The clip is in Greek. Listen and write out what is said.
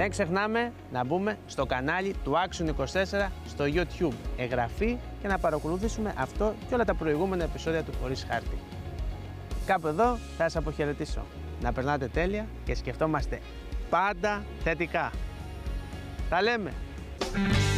Δεν ξεχνάμε να μπούμε στο κανάλι του Action 24 στο YouTube. Εγγραφή και να παρακολουθήσουμε αυτό και όλα τα προηγούμενα επεισόδια του Χωρίς Χάρτη. Κάπου εδώ θα σας αποχαιρετήσω. Να περνάτε τέλεια και σκεφτόμαστε πάντα θετικά. Τα λέμε!